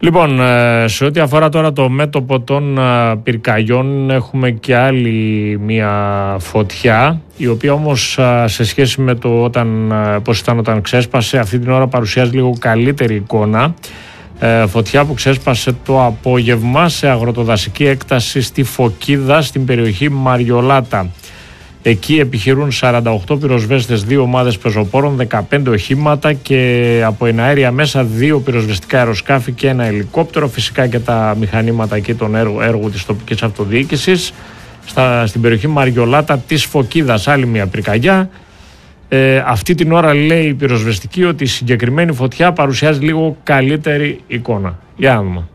Λοιπόν, σε ό,τι αφορά τώρα το μέτωπο των πυρκαγιών, έχουμε και άλλη μία φωτιά, η οποία όμως σε σχέση με το πώς ήταν όταν ξέσπασε, αυτή την ώρα παρουσιάζει λίγο καλύτερη εικόνα. Φωτιά που ξέσπασε το απόγευμα σε αγροτοδασική έκταση στη Φωκίδα, στην περιοχή Μαριολάτα. Εκεί επιχειρούν 48 πυροσβέστες, 2 ομάδες πεζοπόρων, 15 οχήματα και από εναέρια μέσα 2 πυροσβεστικά αεροσκάφη και ένα ελικόπτερο. Φυσικά και τα μηχανήματα εκεί των έργου της τοπικής αυτοδιοίκησης. Στην περιοχή Μαριολάτα της Φωκίδας, άλλη μια πυρκαγιά. Αυτή την ώρα λέει η πυροσβεστική ότι η συγκεκριμένη φωτιά παρουσιάζει λίγο καλύτερη εικόνα. Για να δούμε.